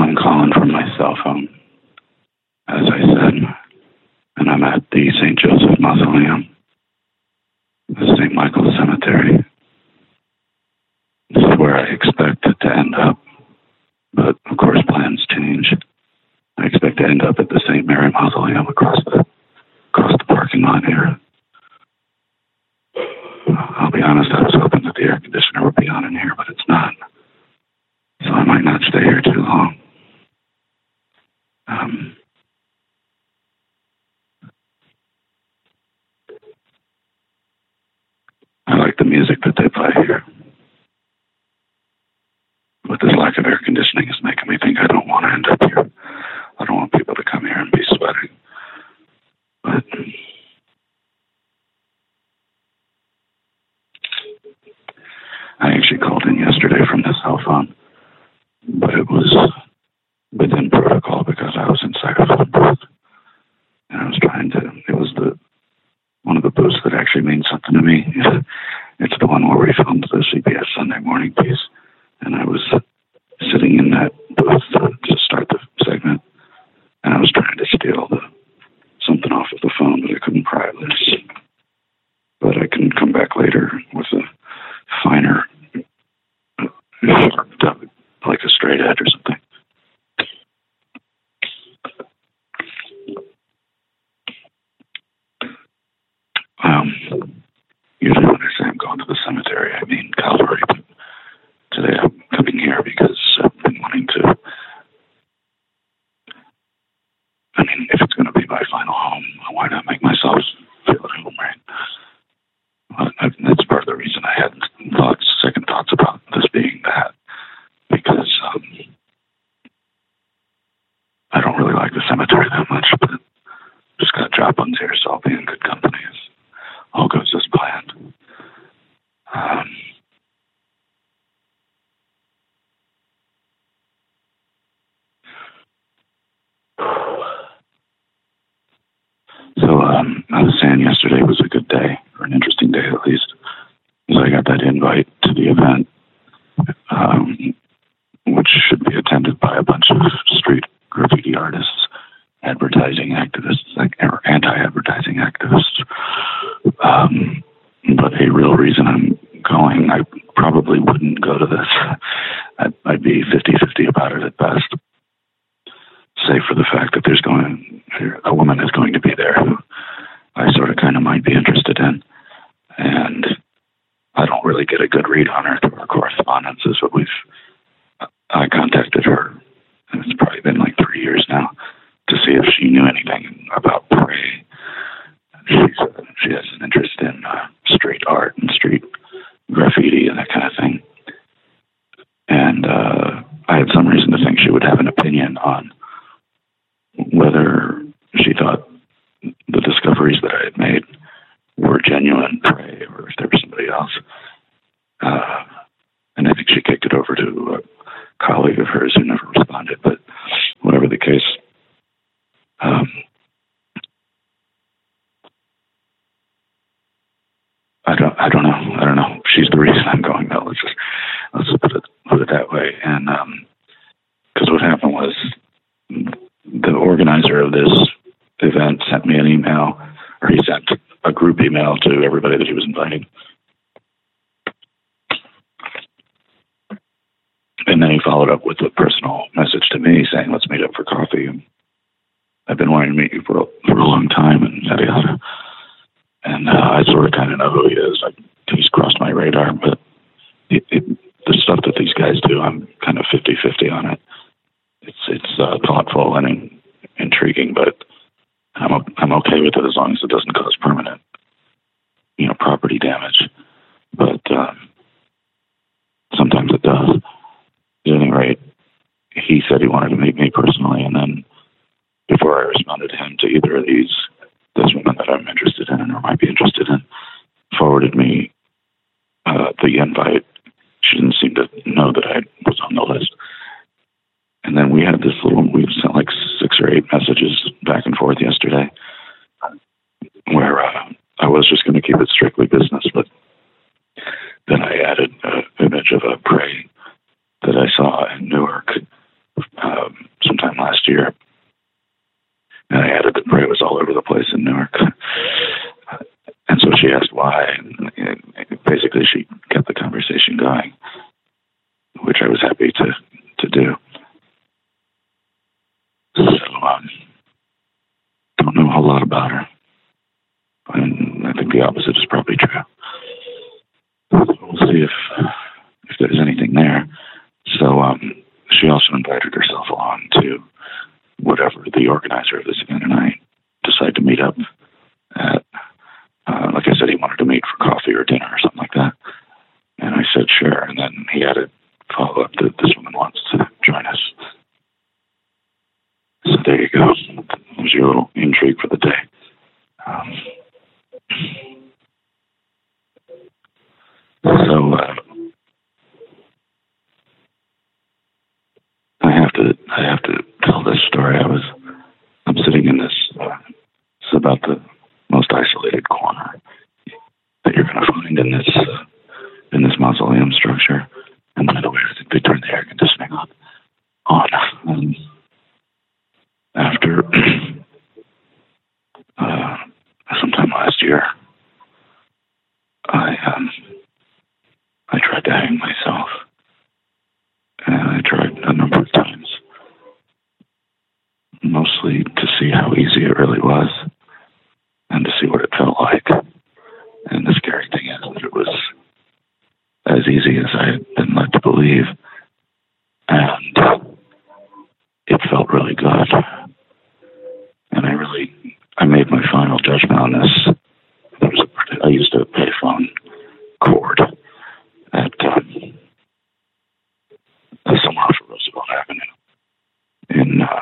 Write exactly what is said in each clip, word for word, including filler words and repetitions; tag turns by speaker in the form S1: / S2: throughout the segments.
S1: I'm calling from my cell phone, as I said, and I'm at the Saint Joseph Mausoleum, the Saint Michael Cemetery. This is where I expect it to end up, but of course plans change. I expect to end up at the Saint Mary Mausoleum across the across the parking lot here. I'll be honest, I was hoping that the air conditioner would be on in here, but it's not. So I might not stay here too long. Um, I like the music that they play here. But this lack of air conditioning is making me think I don't want to end up here. I don't want people to come here and be sweating. But I actually called in yesterday from the cell phone, but it was within protocol because I was inside a phone booth. And I was trying to, it was the one of the booths that actually means something to me. It's the one where we filmed the C B S Sunday Morning piece. And I was sitting in that booth to, to start the segment, and I was trying to steal the, something off of the phone, but I couldn't pry it loose. But I can come back later with a finer, sharp, like a straight edge or something. Um, usually when I say I'm going to the cemetery, I mean Calvary, but today I'm coming here because I've been wanting to, I mean, if it's going to be my final home, why not make myself feel at home, right? Well, I, that's part of the reason I had thoughts, second thoughts about this being that, because um, I don't really like the cemetery that much, but just got a job on here, so I'll be in good company as all goes as planned. Um, So um, I was saying yesterday was a good day, or an interesting day at least, because I got that invite to the event, um, which should be attended by a bunch of street graffiti artists, advertising activists, like or anti-advertising activists. Um, but a real reason I'm going, I probably wouldn't go to this. I'd, I'd be fifty-fifty about it at best. Save for the fact that there's going, a woman is going to be there who I sort of kind of might be interested in. And I don't really get a good read on her through our correspondences, but we've, I contacted her, and it's probably been like three years now, to see if she knew anything about Prey. She said she has an interest in uh, street art and street graffiti and that kind of thing. And uh, I had some reason to think she would have an opinion on whether she thought the discoveries that I had made were genuine Prey or if there was somebody else. Uh, and I think she kicked it over to a colleague of hers who never responded. But whatever the case, um, I don't, I don't know. I don't know. She's the reason I'm going though. Let's just, let's just put it, put it that way. And, um, cause what happened was the organizer of this event sent me an email, or he sent a group email to everybody that he was inviting. And then he followed up with a personal message to me saying, let's meet up for coffee. And I've been wanting to meet you for a, for a long time and yada yada. And uh, I sort of kind of know who he is. Like, he's crossed my radar, but it, it, the stuff that these guys do, I'm kind of fifty-fifty on it. It's it's uh, thoughtful and in, intriguing, but I'm I'm okay with it as long as it doesn't cause permanent, you know, property damage. But um, sometimes it does. At any rate, he said he wanted to meet me personally, and then before I responded to him to either of these, this woman that I'm interested in or might be interested in forwarded me uh, the invite. She didn't seem to know that I was on the list. And then we had this little, we sent like six or eight messages back and forth yesterday where uh, I was just going to keep it strictly business, but then I added an image of a Prey that I saw in Newark um, last year. And I added that Bray was all over the place in Newark. And so she asked why, and, and basically she kept the conversation going, which I was happy to, to do. So, um, don't know a whole lot about her. And I think the opposite is probably true. So we'll see if if there's anything there. So um, she also invited herself along to whatever the organizer of this event and I decide to meet up at. Uh, like I said, he wanted to meet for coffee or dinner or something like that. And I said, sure. And then he added follow-up that this woman wants to join us. So there you go. There's your little intrigue for the day. Um, so uh, I have to I have to tell this story. I was I'm sitting in this. Uh, it's about the most isolated corner that you're going to find in this uh, in this mausoleum structure. And by the way, I think they turned the air conditioning on. On um, after uh, sometime last year, I um, I tried to hang myself, and I tried a number of times, mostly to see how easy it really was. And to see what it felt like. And the scary thing is that it was as easy as I had been led to believe. And it felt really good. And I really, I made my final judgment on this. There was a, I used a payphone cord at um, somewhere off of Roosevelt Avenue in, uh,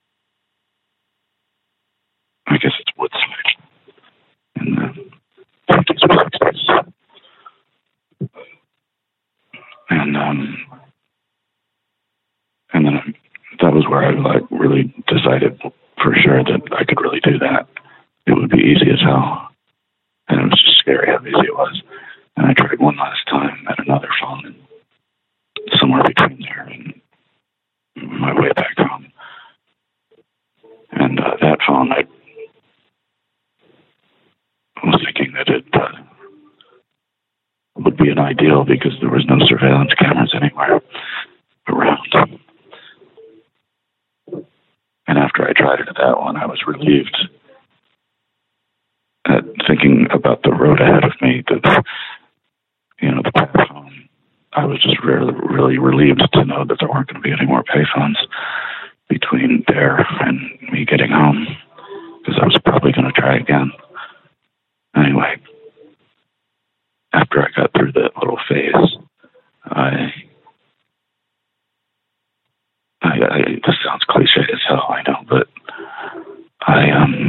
S1: I guess it's Woodside. In the fifties or sixties. And, um, and then I, that was where I like really decided for sure that I could really do that. It would be easy as hell. And it was just scary how easy it was. And I tried one last time at another phone, and somewhere between there and my way back home. And uh, that phone, I I was thinking that it uh, would be an ideal because there was no surveillance cameras anywhere around. And after I tried it at that one, I was relieved at thinking about the road ahead of me, that, you know, the path home. I was just really, really relieved to know that there weren't going to be any more payphones between there and me getting home, because I was probably going to try again. Anyway, after I got through that little phase, I, I, I this sounds cliche as hell, I know, but I, um,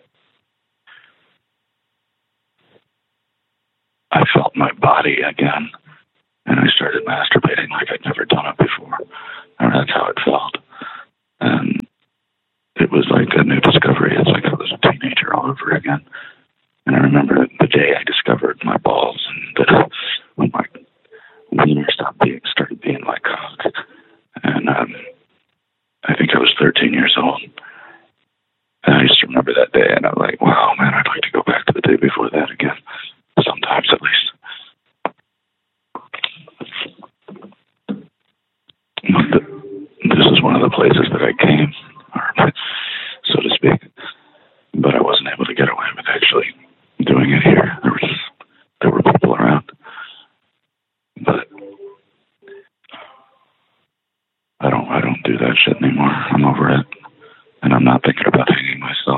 S1: I felt my body again, and I started masturbating like I'd never done it before. And that's how it felt. And it was like a new discovery. It's like I was a teenager all over again. And I remember the day I discovered my balls, and the, when my wiener stopped being, started being my cock. And um, I think I was thirteen years old. And I just remember that day, and I'm like, wow, man, I'd like to go back to the day before that again. Sometimes, at least. The, this is one of the places that I came, or, so to speak. But I wasn't able to get away with actually doing it here. There was there were people around, but I don't I don't do that shit anymore. I'm over it, and I'm not thinking about hanging myself.